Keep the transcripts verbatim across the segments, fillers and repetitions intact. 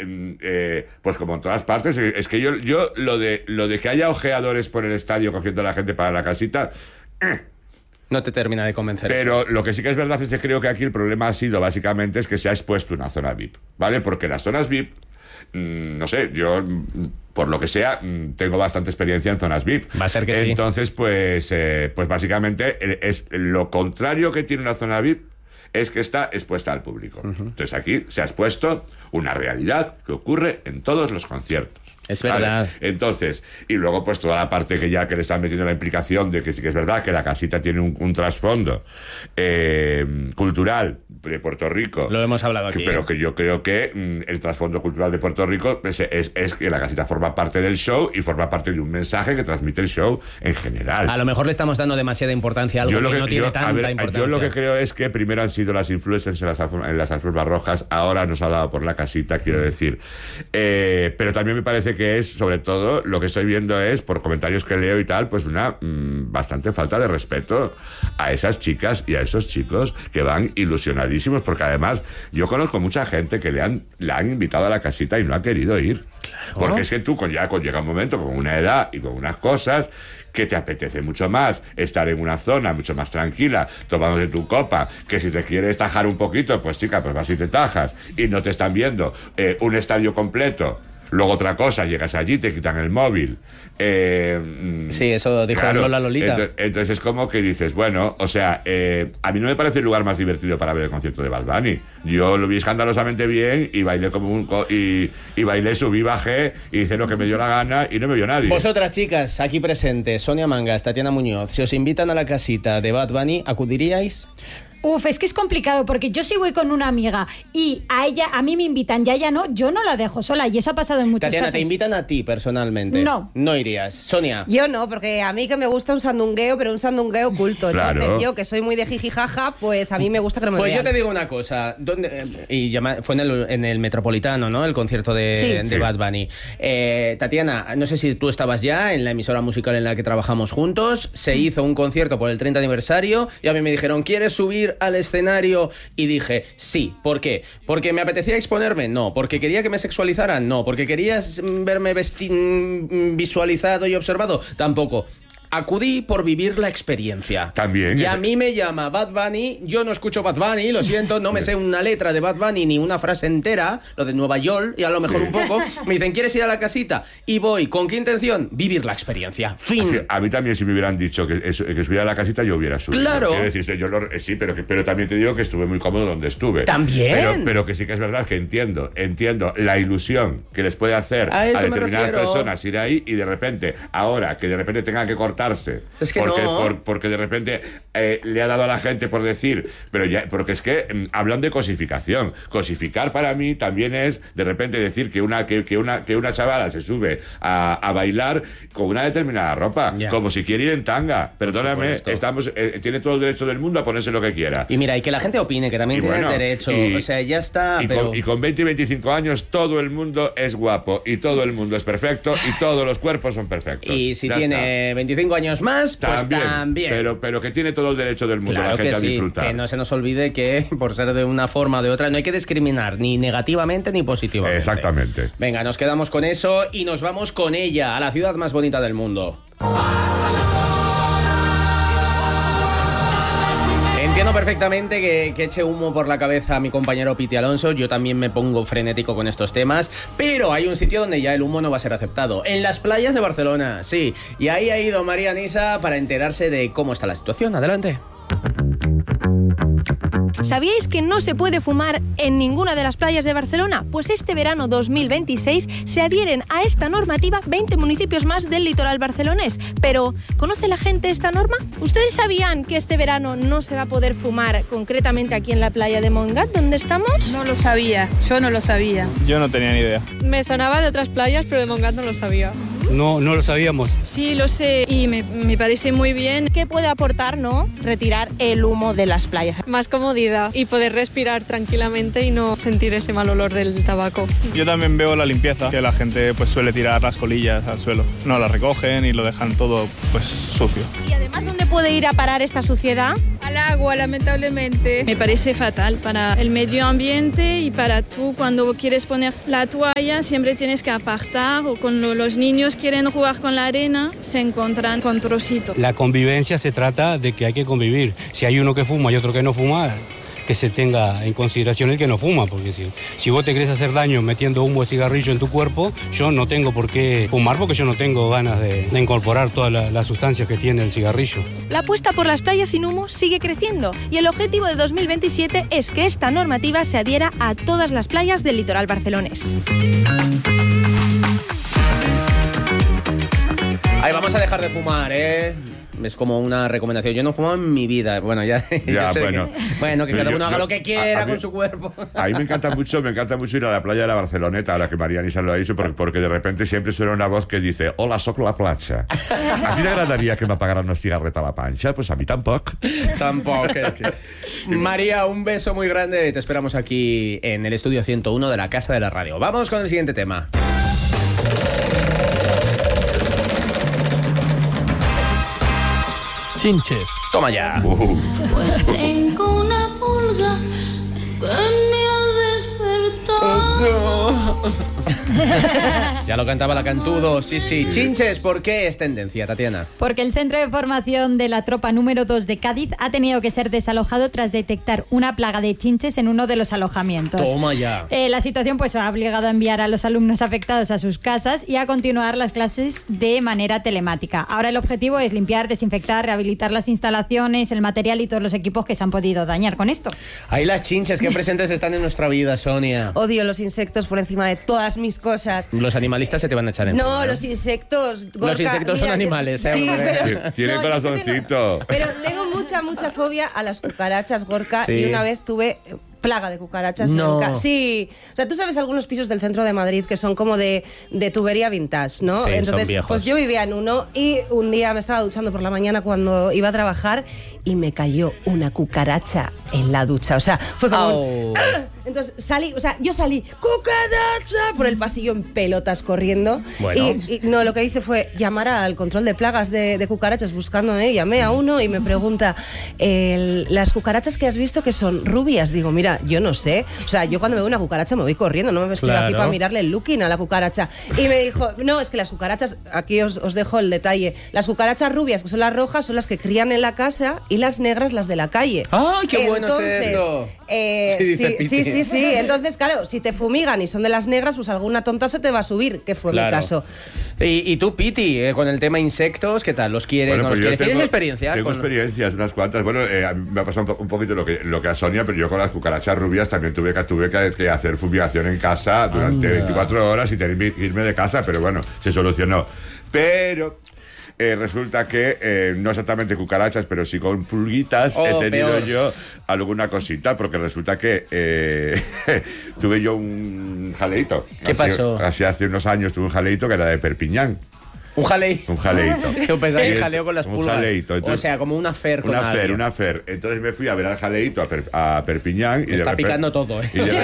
eh, pues como en todas partes, es que yo, yo lo de lo de que haya ojeadores por el estadio cogiendo a la gente para la casita... Eh, No te termina de convencer. Pero lo que sí que es verdad es que creo que aquí el problema ha sido básicamente es que se ha expuesto una zona V I P, ¿vale? Porque las zonas V I P, mmm, no sé, yo por lo que sea mmm, tengo bastante experiencia en zonas V I P. Va a ser que sí. Entonces, pues, eh, pues básicamente es lo contrario que tiene una zona V I P es que está expuesta al público. Uh-huh. Entonces aquí se ha expuesto una realidad que ocurre en todos los conciertos. Es verdad. ¿Vale? Entonces, y luego pues toda la parte que ya que le están metiendo la implicación de que sí que es verdad que la casita tiene un, un trasfondo eh, cultural de Puerto Rico. Lo hemos hablado aquí. Que, pero que yo creo que mm, el trasfondo cultural de Puerto Rico pues, es, es que la casita forma parte del show y forma parte de un mensaje que transmite el show en general. A lo mejor le estamos dando demasiada importancia a algo que, que no tiene yo, tanta ver, importancia. Yo lo que creo es que primero han sido las influencers en las, en las alfombras rojas, ahora nos ha dado por la casita, quiero decir. Eh, pero también me parece que es, sobre todo, lo que estoy viendo es, por comentarios que leo y tal, pues una mmm, bastante falta de respeto a esas chicas y a esos chicos que van ilusionadísimos, porque además yo conozco mucha gente que le han, le han invitado a la casita y no ha querido ir. Claro. Porque es que tú con, ya con, llega un momento con una edad y con unas cosas que te apetece mucho más estar en una zona mucho más tranquila, tomándote tu copa, que si te quieres tajar un poquito, pues chica, pues vas y te tajas, y no te están viendo eh, un estadio completo. Luego otra cosa, llegas allí, te quitan el móvil. Eh, sí, eso dijo claro, Lola Lolita. Entonces, entonces es como que dices, bueno, o sea, eh, a mí no me parece el lugar más divertido para ver el concierto de Bad Bunny. Yo lo vi escandalosamente bien y bailé como un co- y, y bailé, subí, bajé y hice lo que me dio la gana y no me vio nadie. Vosotras, chicas, aquí presentes, Sonia Mangas, Tatiana Muñoz, si os invitan a la casita de Bad Bunny, ¿acudiríais? Uf, es que es complicado porque yo si voy con una amiga y a ella, a mí me invitan y a ella no, yo no la dejo sola y eso ha pasado en muchos Tatiana, casos. ¿te invitan a ti personalmente? No. No irías. Sonia. Yo no, porque a mí que me gusta un sandungueo, pero un sandungueo oculto. Claro. Entonces yo, que soy muy de jijijaja, pues a mí me gusta que no me Pues vean. yo te digo una cosa. ¿Dónde, y llama, fue en el, en el Metropolitano, ¿no? El concierto de, Sí. de Sí. Bad Bunny. Eh, Tatiana, no sé si tú estabas ya en la emisora musical en la que trabajamos juntos. Se hizo un concierto por el treinta aniversario y a mí me dijeron, ¿quieres subir al escenario? Y dije, sí. ¿Por qué? ¿Porque me apetecía exponerme? No. ¿Porque quería que me sexualizaran? No. ¿Porque querías verme vesti- visualizado y observado? Tampoco. Acudí por vivir la experiencia. También. Y a mí me llama Bad Bunny. Yo no escucho Bad Bunny, lo siento, no me sé una letra de Bad Bunny ni una frase entera, lo de Nueva York, y a lo mejor un poco. Me dicen, ¿quieres ir a la casita? Y voy. ¿Con qué intención? Vivir la experiencia. Fin. Así, a mí también si me hubieran dicho que, eso, que subiera a la casita yo hubiera subido. Claro. Quiero decir, yo lo, sí, pero, que, pero también te digo que estuve muy cómodo donde estuve. También. Pero, pero que sí que es verdad que entiendo, entiendo la ilusión que les puede hacer A a, eso me determinadas refiero. personas ir ahí y de repente, ahora que de repente tenga que cortarse. Es que porque, no. por, porque de repente eh, le ha dado a la gente por decir, pero ya, porque es que mm, hablan de cosificación. Cosificar para mí también es de repente decir que una, que, que una, que una chavala se sube a, a bailar con una determinada ropa, Ya. como si quiere ir en tanga. Perdóname, supuesto. estamos, eh, tiene todo el derecho del mundo a ponerse lo que quiera. Y mira, y que la gente opine, que también Y tiene bueno, derecho. y- o sea, ya está, Y, pero... con, y con veinte y veinticinco años todo el mundo es guapo y todo el mundo es perfecto y todos los cuerpos son perfectos. Y si Ya tiene está. veinticinco años más, pues También, también. Pero, pero que tiene todo el derecho del mundo Claro la gente que a sí, disfrutar. que no se nos olvide que por ser de una forma o de otra no hay que discriminar ni negativamente ni positivamente. Exactamente. Venga, nos quedamos con eso y nos vamos con ella a la ciudad más bonita del mundo. Entiendo perfectamente que, que eche humo por la cabeza a mi compañero Piti Alonso. Yo también me pongo frenético con estos temas. Pero hay un sitio donde ya el humo no va a ser aceptado. En las playas de Barcelona, sí. Y ahí ha ido María Nisa para enterarse de cómo está la situación. Adelante. ¿Sabíais que no se puede fumar en ninguna de las playas de Barcelona? Pues este verano dos mil veintiséis se adhieren a esta normativa veinte municipios más del litoral barcelonés. Pero, ¿conoce la gente esta norma? ¿Ustedes sabían que este verano no se va a poder fumar concretamente aquí en la playa de Montgat, donde estamos? No lo sabía, yo no lo sabía. Yo no tenía ni idea. Me sonaba de otras playas, pero de Montgat no lo sabía. No, no lo sabíamos. Sí, lo sé y me, me parece muy bien. ¿Qué puede aportar, no? Retirar el humo de las playas. Más comodidad y poder respirar tranquilamente y no sentir ese mal olor del tabaco. Yo también veo la limpieza, que la gente pues suele tirar las colillas al suelo. No las recogen y lo dejan todo pues sucio. Y además, ¿dónde puede ir a parar esta suciedad? al agua, lamentablemente. Me parece fatal para el medio ambiente y para tú cuando quieres poner la toalla siempre tienes que apartar o cuando los niños quieren jugar con la arena se encuentran con trocitos. La convivencia se trata de que hay que convivir. Si hay uno que fuma y otro que no fuma, que se tenga en consideración el que no fuma, porque si, si vos te querés hacer daño metiendo humo de cigarrillo en tu cuerpo, yo no tengo por qué fumar porque yo no tengo ganas de, de incorporar todas las la sustancias que tiene el cigarrillo. La apuesta por las playas sin humo sigue creciendo y el objetivo de dos mil veintisiete es que esta normativa se adhiera a todas las playas del litoral barcelonés. Ahí vamos a dejar de fumar, ¿eh? Es como una recomendación. Yo no fumo en mi vida. Bueno, ya. Ya, bueno. Que, bueno, que cada yo, uno haga yo, lo que quiera a, a mí, con su cuerpo. A mí me encanta mucho, me encanta mucho ir a la playa de la Barceloneta, ahora que Mariana Isa lo ha dicho, porque, porque de repente siempre suena una voz que dice: hola, soc la platja. ¿A ti te agradaría que me apagaran una cigarreta a la pancha? Pues a mí tampoco. Tampoco. María, un beso muy grande. Te esperamos aquí en el estudio ciento uno de la Casa de la Radio. Vamos con el siguiente tema. Chinches. Toma ya. Uh. Pues tengo una pulga que me ha despertado. Ya lo cantaba la Cantudo. Sí, sí. Chinches, ¿por qué es tendencia, Tatiana? Porque el centro de formación de la tropa número dos de Cádiz ha tenido que ser desalojado tras detectar una plaga de chinches en uno de los alojamientos. Toma ya. Eh, la situación pues ha obligado a enviar a los alumnos afectados a sus casas y a continuar las clases de manera telemática. Ahora el objetivo es limpiar, desinfectar, rehabilitar las instalaciones, el material y todos los equipos que se han podido dañar con esto. Ahí las chinches, qué presentes están en nuestra vida, Sonia. Odio los insectos por encima de todas mis cosas. Los animalistas se te van a echar en No, ¿no? Los insectos... Gorka, los insectos son mira, animales, ¿eh? Sí, pero, Tiene no, corazoncito. Tengo, pero tengo mucha, mucha fobia a las cucarachas, Gorka, sí. Y una vez tuve plaga de cucarachas. No. En ca- sí. O sea, tú sabes algunos pisos del centro de Madrid que son como de, de tubería vintage, ¿no? Sí, Entonces, son viejos. pues yo vivía en uno y un día me estaba duchando por la mañana cuando iba a trabajar y me cayó una cucaracha en la ducha. O sea, fue como... Oh. Un... Entonces salí, o sea, yo salí, ¡cucaracha! Por el pasillo en pelotas corriendo. Bueno. Y, y no, lo que hice fue llamar al control de plagas de, de cucarachas buscando, ¿eh? Llamé a uno y me pregunta, el, ¿las cucarachas que has visto que son rubias? Digo, mira, yo no sé. O sea, yo cuando me veo una cucaracha me voy corriendo, no me estoy Claro. aquí para mirarle el looking a la cucaracha. Y me dijo, no, es que las cucarachas, aquí os, os dejo el detalle, las cucarachas rubias, que son las rojas, son las que crían en la casa y las negras las de la calle. ¡Ay, qué bueno Entonces, es esto! Eh, Sí, dice sí, Piti. sí, sí, sí. Entonces, claro, si te fumigan y son de las negras, pues alguna tonta se te va a subir, que fue Claro. mi caso. Y, y tú, Piti, eh, con el tema insectos, ¿qué tal? ¿Los quieres? Bueno, ¿No pues los yo quieres? ¿Tienes tengo- experiencia? Tengo con- experiencias, unas cuantas. Bueno, eh, a mí me ha pasado un, po- un poquito lo que, lo que a Sonia, pero yo con las cucarachas rubias también tuve que, tuve que, que hacer fumigación en casa durante Anda. veinticuatro horas y tener que irme de casa, pero bueno, se solucionó. Pero... Eh, resulta que eh, no exactamente cucarachas, pero sí con pulguitas Oh, he tenido peor. yo alguna cosita, porque resulta que eh, tuve yo un jaleito. ¿Qué Así- pasó? Así hace unos años tuve un jaleito que era de Perpiñán. Un jaleo. Un jaleito. Yo pensaba que Y- jaleo con las un pulgas. jaleito, entonces- o sea, como una fer con Una fer, alguien. una fer. Entonces me fui a ver al jaleito a, Per- a Perpiñán. Y Me de está repen- picando todo, ¿eh? Y de,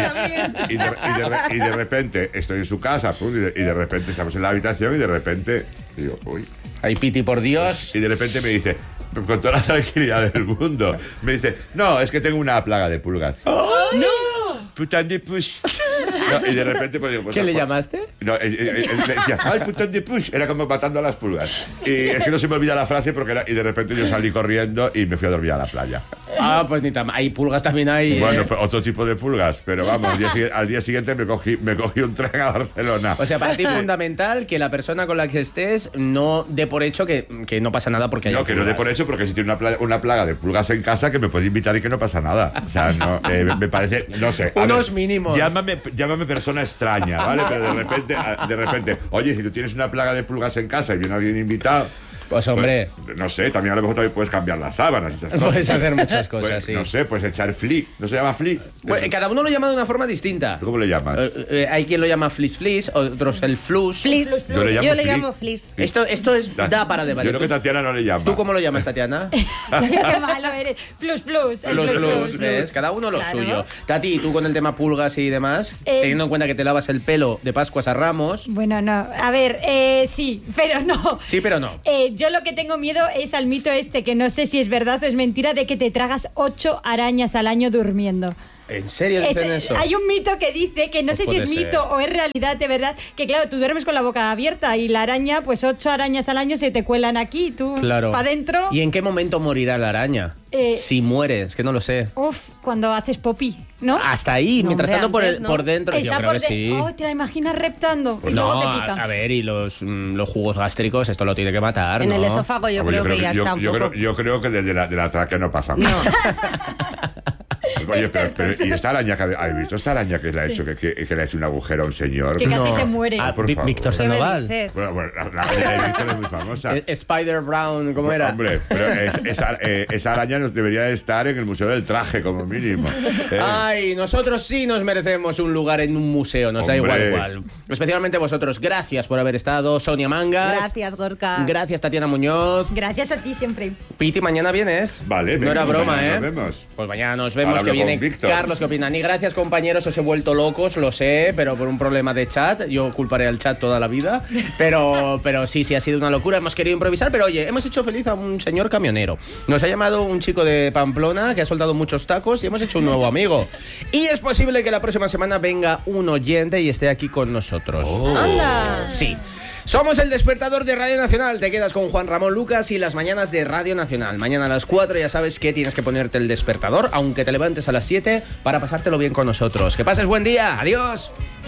y- y de- y de re- y de repente estoy en su casa, pum, y, de, y de repente estamos en la habitación y de repente digo, uy. Ay, Piti, por Dios. Y de repente me dice, con toda la tranquilidad del mundo, me dice, no, es que tengo una plaga de pulgas. ¡No! Putain de push. No, y de repente pues, digo, pues, ¿Qué le pues, llamaste? No, él, él- él me decía, ¡ay, putón de push! Era como matando a las pulgas. Y es que no se me olvida la frase porque era... Y de repente yo salí corriendo y me fui a dormir a la playa. Ah, pues ni tan... Hay pulgas también ahí. Bueno, ¿eh? pues, otro tipo de pulgas. Pero vamos, al día, sigui- al día siguiente me cogí, me cogí un tren a Barcelona. O sea, para ti es fundamental que la persona con la que estés no dé por hecho que, que no pasa nada porque haya No, que no dé pulgas. por hecho, porque si tiene una plaga, una plaga de pulgas en casa, que me puede invitar y que no pasa nada. O sea, no, eh, me parece, no sé. a Unos mínimos. Llámame, llámame persona extraña, ¿vale? Pero de repente, a- de repente, oye, si tú tienes una plaga de pulgas en casa y viene alguien invitado. Pues hombre. Pues, no sé, también a lo mejor también puedes cambiar las sábanas. y esas cosas. Puedes hacer muchas cosas, Pues, sí. No sé, pues echar fli. ¿No se llama fli? Pues, cada uno lo llama de una forma distinta. ¿Cómo le llamas? Eh, eh, hay quien lo llama flis flis, otros el flus. Flis. Yo le llamo Yo le fli. llamo flis. Esto, esto es, da para debatir. Yo creo que Tatiana no le llama. ¿Tú cómo lo llamas, Tatiana? Qué malo eres. Plus, plus. el Flus, plus, flus, plus. ¿ves? Cada uno lo Claro. suyo. Tati, ¿y tú con el tema pulgas y demás? Eh, teniendo en cuenta que te lavas el pelo de Pascuas a Ramos. Bueno, no. A ver, eh, sí, pero no. Sí, pero no. Eh, yo lo que tengo miedo es al mito este, que no sé si es verdad o es mentira, de que te tragas ocho arañas al año durmiendo. ¿En serio dicen Es- eso? Hay un mito que dice, que no Pues sé si puede es ser. mito o es realidad de verdad, que claro, tú duermes con la boca abierta y la araña, pues ocho arañas al año se te cuelan aquí, tú Claro. para adentro. ¿Y en qué momento morirá la araña? Eh, si muere, es que no lo sé. Uf, cuando haces popí, ¿no? Hasta ahí, No, mientras hombre, tanto por, el, antes, ¿no? por dentro, Está yo creo por que de- sí. Oh, te la imaginas reptando y No, luego te pica. a, a ver, y los, mm, los jugos gástricos, esto lo tiene que matar, En ¿no? el esófago yo Ah, pues creo que ya yo, está un yo poco... creo, yo creo que desde la, de la tráquea no pasa. No. Oye, pero, pero- y esta araña que habe- habéis visto, esta araña que le ha hecho, que, que, que le ha hecho un agujero a un señor. Que casi No. se muere. Ah, por Vi- favor. Víctor ¿Qué me Sandoval. dices? Bueno, bueno, la, la araña de Víctor es muy famosa. Eh, Spider Brown, ¿cómo Pues, era? Hombre, pero es- esa, eh, esa araña nos debería de estar en el Museo del Traje, como mínimo. Eh, Ay, nosotros sí nos merecemos un lugar en un museo, nos da Hombre. igual cuál. Especialmente vosotros, gracias por haber estado, Sonia Mangas. Gracias, Gorka. Gracias, Tatiana Muñoz. Gracias a ti siempre. Piti, mañana vienes. Vale, no venga, era pues broma, mañana ¿eh? nos vemos. Pues mañana nos vemos, Ahora que hablo con viene Víctor. Carlos, ¿qué opinan? Y gracias, compañeros, os he vuelto locos, lo sé, pero por un problema de chat, yo culparé al chat toda la vida, pero, pero sí, sí, ha sido una locura, hemos querido improvisar, pero oye, hemos hecho feliz a un señor camionero. Nos ha llamado un chico de Pamplona que ha soltado muchos tacos y hemos hecho un nuevo amigo. Y es posible que la próxima semana venga un oyente y esté aquí con nosotros. ¡Anda! Sí. Somos el despertador de Radio Nacional. Te quedas con Juan Ramón Lucas y las mañanas de Radio Nacional. Mañana a las cuatro ya sabes que tienes que ponerte el despertador, aunque te levantes a las siete, para pasártelo bien con nosotros. Que pases buen día. Adiós.